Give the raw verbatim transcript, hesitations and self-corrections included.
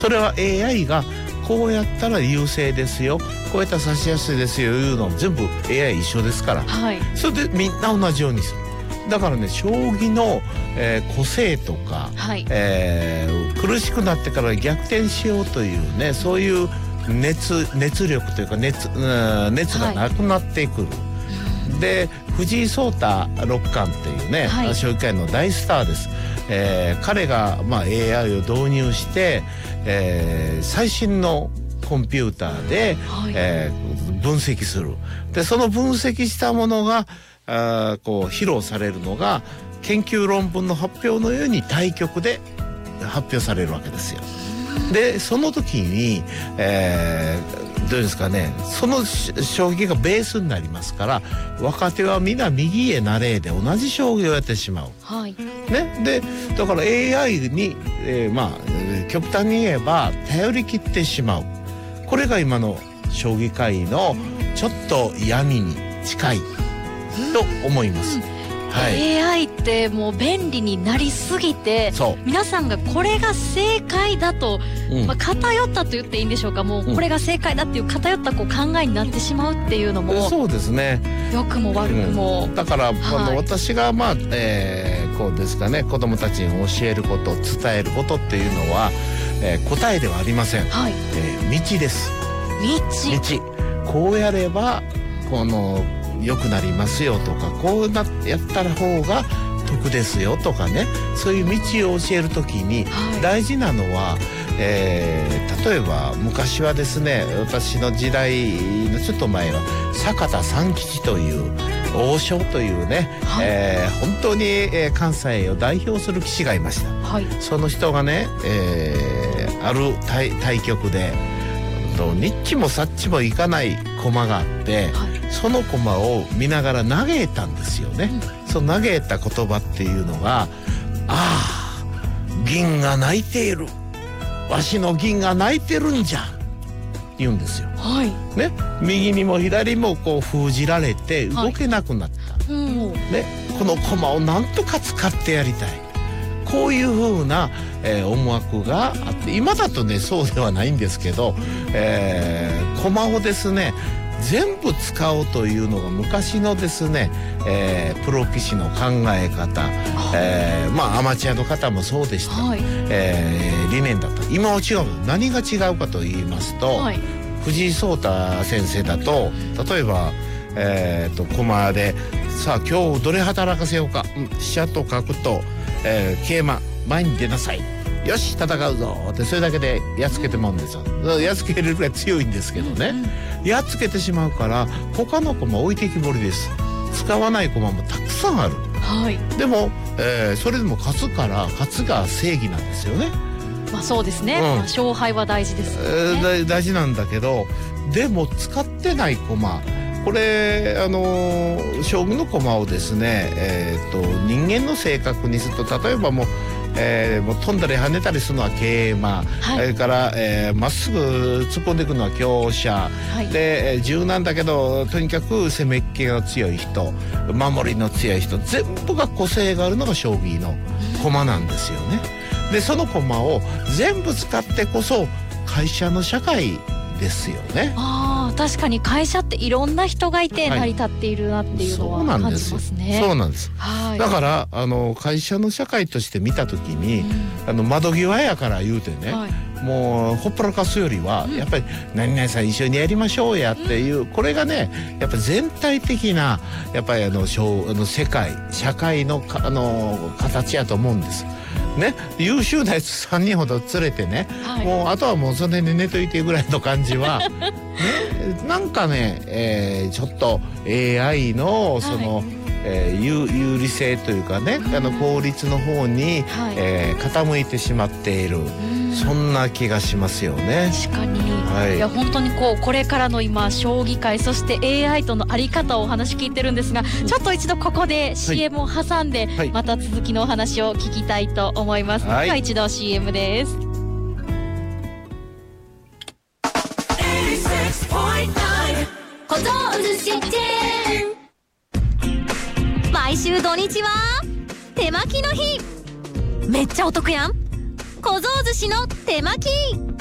それは エーアイ がこうやったら優勢ですよ、こうやったら指しやすいですよいうのも全部 エーアイ 一緒ですから、はい、それでみんな同じようにする。だからね、将棋の、えー、個性とか、はい、えー、苦しくなってから逆転しようというね、そういう熱熱力というか 熱, 熱がなくなってくる、はい、で藤井聡太六冠っていうね、はい、将棋界の大スターです。えー、彼が、まあ、エーアイ を導入して、えー、最新のコンピューターで、はい、えー、分析する。でその分析したものがあこう披露されるのが研究論文の発表のように対局で発表されるわけですよ。でその時に、えー、どうですかね、その将棋がベースになりますから、若手は皆右へなれで同じ将棋をやってしまう、はい、ね、でだから エーアイ に、えー、まあ極端に言えば頼り切ってしまう。これが今の将棋界のちょっと闇に近いと思います、うん、はい、 エーアイ ってもう便利になりすぎて、皆さんがこれが正解だと、うん、まあ、偏ったと言っていいんでしょうか、もうこれが正解だっていう偏ったこう考えになってしまうっていうのも、 うん、そうですね、 良くも悪くも、 うん、だから、はい、あの私がまあ、えー、こうですかね、子どもたちに教えること、伝えることっていうのは、えー、答えではありません、はい、えー、道です。道道こうやればこの良くなりますよとか、こうなやったら方が得ですよとかね、そういう道を教えるときに大事なのは、はい、えー、例えば昔はですね、私の時代のちょっと前は坂田三吉という王将というね、はい、えー、本当に、えー、関西を代表する棋士がいました、はい、その人がね、えー、ある 対, 対局でニッチもサッチもいかない駒があって、はい、その駒を見ながら嘆いたんですよね、うん、その嘆いた言葉っていうのが、ああ銀が泣いている、わしの銀が泣いてるんじゃ言うんですよ、はい、ね、右にも左もこう封じられて動けなくなった、はい、うん、ね、この駒をなんとか使ってやりたい、こういう風な、えー、思惑があって、今だとねそうではないんですけど、えー、駒をですね全部使おうというのが昔のですね、えー、プロ棋士の考え方、えー、まあアマチュアの方もそうでした、はい、えー、理念だった。今は違う。何が違うかと言いますと、はい、藤井聡太先生だと例えば、えー、と駒でさあ今日どれ働かせようか、うん、飛車と角と、えー、桂馬前に出なさい、よし戦うぞってそれだけでやっつけてまうんですよ、うん、やっつけれるぐらい強いんですけどね、うん、やっつけてしまうから他の駒置いてきぼりです。使わない駒もたくさんある、はい、でも、えー、それでも勝つから勝つが正義なんですよね。 まあそうですね、うん、まあ、勝敗は大事ですよね、えー、大事なんだけど、でも使ってない駒、これあのー、将棋の駒をですね、えー、と人間の性格にすると、例えばもう、えー、もう飛んだり跳ねたりするのは桂馬、はい、それからえー、まっすぐ突っ込んでいくのは香車、はい、で柔軟だけどとにかく攻めっ気が強い人、守りの強い人、全部が個性があるのが将棋の駒なんですよね。でその駒を全部使ってこそ会社の社会ですよね。 ああ、確かに会社っていろんな人がいて成り立っているなっていうのは感じますね。 そうなんです。はい。だからあの会社の社会として見たときに、うん、あの窓際やから言うてね、はい、もうほっぽらかすよりは、うん、やっぱり何々さん一緒にやりましょうやっていう、うん、これがねやっぱり全体的なやっぱりあのあの世界社会のあの形やと思うんです。ね、優秀なやつさんにんほど連れてね、はい、もうあとはもうその辺で寝といてぐらいの感じは、ね、なんかね、えー、ちょっと エーアイ のその、はい、えー、有, 有利性というかね、うん、あの効率の方に、はい、えー、傾いてしまっている、そんな気がしますよね。 確かに、はい、いや本当にこうこれからの今将棋界、そして エーアイ とのあり方をお話聞いてるんですが、うん、ちょっと一度ここで シーエム を挟んで、はい、また続きのお話を聞きたいと思います、はい、では一度 シーエム です。毎週土日は手巻きの日、めっちゃお得やん。 小僧寿司の手巻き。